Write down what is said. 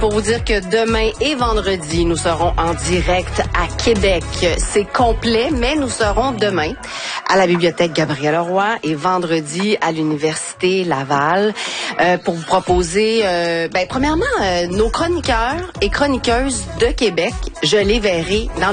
Pour vous dire que demain et vendredi, nous serons en direct à Québec. C'est complet, mais nous serons demain à la Bibliothèque Gabriel-Leroy et vendredi à l'Université Laval pour vous proposer, premièrement, nos chroniqueurs et chroniqueuses de Québec. Je les verrai dans